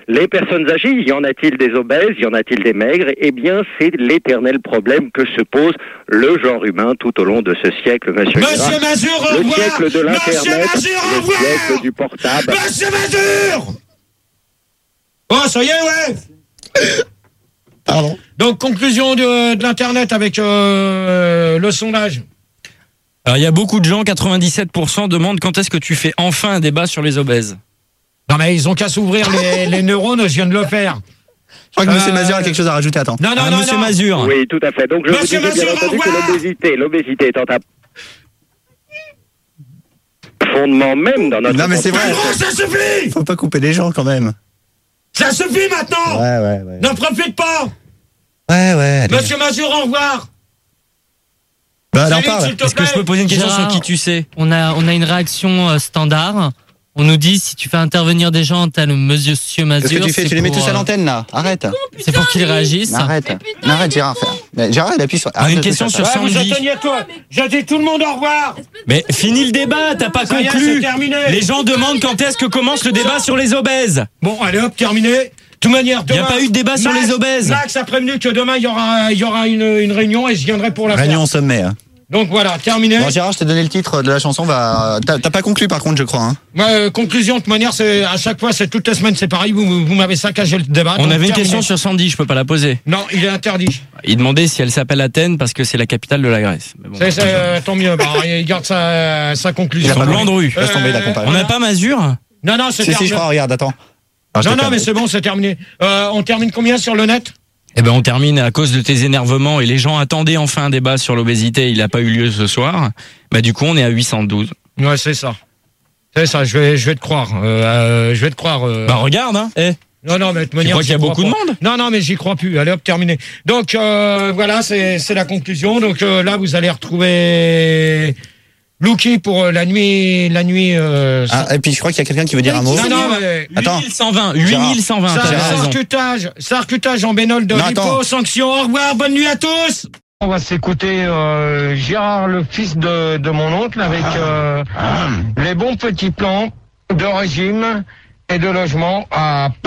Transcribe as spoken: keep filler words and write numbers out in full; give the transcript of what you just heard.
Les personnes âgées, y en a-t-il des obèses, y en a-t-il des maigres? Eh bien, c'est l'éternel problème que se pose le genre humain tout au long de ce siècle, monsieur. Monsieur Mazur, au Le revoir. siècle de l'internet, Monsieur Mazur, au le revoir. siècle du portable. Monsieur Mazur. Oh, ça y est, ouais. Pardon. Donc, conclusion de, de l'internet avec euh, le sondage. Alors, il y a beaucoup de gens, quatre-vingt-dix-sept pour cent demandent quand est-ce que tu fais enfin un débat sur les obèses. Non, mais ils ont qu'à s'ouvrir les, les neurones, je viens de le faire. Je crois que Euh, Monsieur Mazur a quelque chose à rajouter. Attends. Non, non, Ah, non, Monsieur non. Mazur. Oui, tout à fait. Donc, je Monsieur vous disais bien Mazur, entendu au que revoir. l'obésité, l'obésité étant un fondement même dans notre... Non, mais c'est vrai. Oh, ça suffit. Faut pas couper les gens quand même. Ça suffit maintenant. Ouais, ouais, ouais. N'en profite pas. Ouais, ouais. allez. Monsieur Mazur, au revoir. Bah, alors Céline, parle. s'il te Est-ce que je plaît. peux poser une question Gérard. sur qui tu sais? On a, on a une réaction euh, standard. On nous dit si tu fais intervenir des gens, t'as le monsieur Mazur. Qu'est-ce que tu fais? c'est Tu les mets pour, tous à euh, l'antenne là. Arrête. C'est pour qu'ils réagissent. Arrête. Arrête, Gérard. Faire. Mais Gérard, il appuie sur. Ah, une arrête de question faire ça. sur Ouais, vous Sandy. atteignez toi. J'ai dit tout le monde au revoir. Mais finis le débat, t'as pas Ça y est, c'est conclu. terminé. Les gens demandent quand est-ce que commence le débat sur les obèses. Bon, allez hop, terminé. De toute manière, Il n'y a demain- pas eu de débat sur Max- les obèses. Max a prévenu que demain, il y aura, il y aura une, une réunion et je viendrai pour la Réunion au sommet. hein. faire. Donc voilà, terminé. Bon, Gérard, je t'ai donné le titre de la chanson. Va. T'as t'as pas conclu par contre, je crois. Hein. Ouais, euh, conclusion, de toute manière, c'est à chaque fois, c'est toutes les semaines, c'est pareil. Vous, vous m'avez saccagé le débat. On donc avait une terminé. question sur Sandy, je peux pas la poser. Non, il est interdit. Il demandait si elle s'appelle Athènes parce que c'est la capitale de la Grèce. Mais bon. C'est, c'est, euh, tant mieux. Bah, il garde sa, sa conclusion. Son blanc de rue. Laisse tomber la Euh, comparaison. On n'a pas Mazur? Non, non, c'est Si, si, terminé. je crois. Regarde, attends. Alors, je non, t'ai non, perdu. mais c'est bon, c'est terminé. Euh, on termine combien sur le net? Eh ben on termine à cause de tes énervements et les gens attendaient enfin un débat sur l'obésité, il n'a pas eu lieu ce soir. Bah du coup on est à huit cent douze. Ouais, c'est ça. C'est ça, je vais, je vais te croire. Euh, euh, je vais te croire. Euh... Bah regarde hein. Eh, Non, non, mais de toute tu manière, crois qu'il y a j'y crois beaucoup de pas. monde? Non, non, mais j'y crois plus. Allez hop, terminé. Donc euh, voilà, c'est, c'est la conclusion. Donc euh, là, vous allez retrouver Lucky pour euh, la nuit, la nuit. Euh, Ah, et puis je crois qu'il y a quelqu'un qui veut dire un mot. non, non, mais Attends. huit mille cent vingt, huit mille cent vingt, ça, t'as raison. sarcutage, sarcutage en bénol de Non, Ripo, attends. sanction. Au revoir, bonne nuit à tous. On va s'écouter euh, Gérard, le fils de, de mon oncle, avec euh, les bons petits plans de régime et de logement à